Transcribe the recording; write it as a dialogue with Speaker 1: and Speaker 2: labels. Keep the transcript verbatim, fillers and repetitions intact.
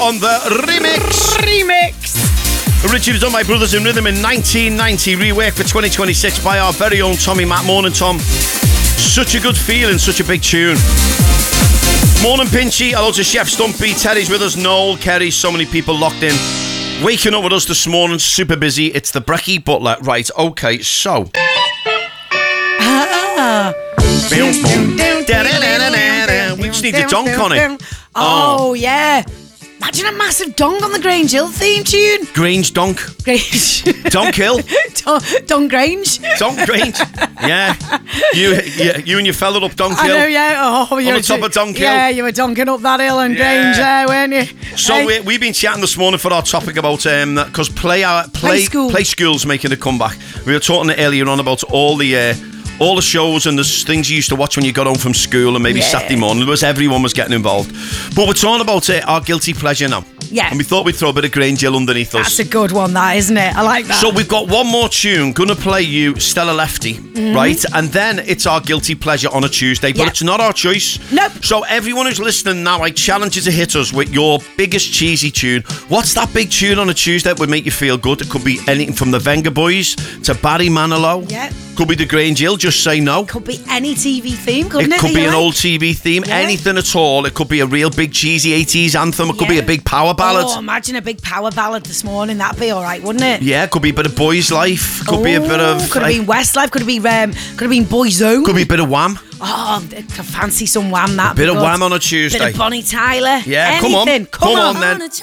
Speaker 1: on the remix.
Speaker 2: Remix.
Speaker 1: Originally done by Brothers in Rhythm in nineteen ninety, reworked for twenty twenty-six by our very own Tommy Matt. Morning, Tom. Such a good feeling, such a big tune. Morning, Pinchy. Hello to Chef Stumpy. Terry's with us. Noel, Kerry, so many people locked in. Waking up with us this morning, super busy. It's the Brekkie Butler. Right, okay, so.
Speaker 2: Ah.
Speaker 1: We just need the donk on it.
Speaker 2: Oh, oh, yeah. Imagine a massive donk on the Grange Hill theme tune.
Speaker 1: Grange donk.
Speaker 2: Grange.
Speaker 1: Donk Hill.
Speaker 2: Don, Don Grange.
Speaker 1: Donk Grange. Yeah. You, you you and your fella up Donk Hill.
Speaker 2: I know, yeah. Oh,
Speaker 1: on the top of Donk Hill.
Speaker 2: Yeah, you were donking up that hill and
Speaker 1: yeah.
Speaker 2: Grange there, weren't you?
Speaker 1: So hey. we, we've been chatting this morning for our topic about, um, because play, our, play,
Speaker 2: play, school.
Speaker 1: play school's making a comeback. We were talking earlier on about all the... Uh, all the shows and the things you used to watch when you got home from school and maybe yeah. Saturday morning. It was everyone was getting involved. But we're talking about uh, our guilty pleasure now.
Speaker 2: Yeah.
Speaker 1: And we thought we'd throw a bit of Grange Hill underneath us.
Speaker 2: That's a good one, that, isn't it? I like that.
Speaker 1: So we've got one more tune. Gonna play you Stella Lefty, mm-hmm. right? And then it's our guilty pleasure on a Tuesday. But yeah. it's not our choice.
Speaker 2: Nope.
Speaker 1: So everyone who's listening now, I challenge you to hit us with your biggest cheesy tune. What's that big tune on a Tuesday that would make you feel good? It could be anything from the Venga Boys to Barry Manilow.
Speaker 2: Yeah.
Speaker 1: Could be the Grange Hill, just say no.
Speaker 2: Could be any T V theme, couldn't it?
Speaker 1: It could be an
Speaker 2: like?
Speaker 1: old T V theme, yeah. anything at all. It could be a real big cheesy eighties anthem. It could
Speaker 2: yeah.
Speaker 1: be a big power ballad.
Speaker 2: Oh, imagine a big power ballad this morning. That'd be all right, wouldn't it?
Speaker 1: Yeah, could be a bit of Boys Life. Could
Speaker 2: oh,
Speaker 1: be a bit of...
Speaker 2: Could have been Westlife. Could have been, um, could have been Boyzone.
Speaker 1: Could be a bit of Wham.
Speaker 2: Oh, I fancy some Wham. That
Speaker 1: bit of Wham on a Tuesday.
Speaker 2: Bit of Bonnie Tyler.
Speaker 1: Yeah,
Speaker 2: anything.
Speaker 1: come on. Come, come on, on then.